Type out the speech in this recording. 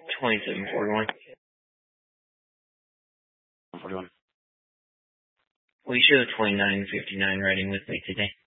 2741. 41. We show 2959 riding with me today.